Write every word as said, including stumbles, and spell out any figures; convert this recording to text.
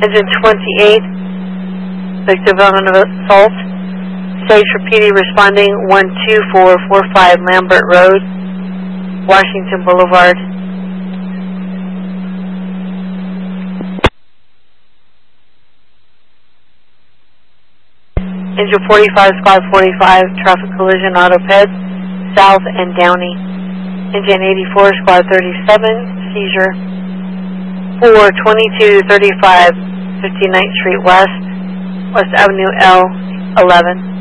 Engine twenty-eight, victim of an assault. Sage for P D responding one two four four five Lambert Road, Washington Boulevard. Engine forty-five, Squad forty-five, traffic collision, auto ped, south and Downey. Engine eighty-four, Squad thirty-seven, seizure, four twenty-two thirty-five fifty-ninth Street West, West Avenue L eleven.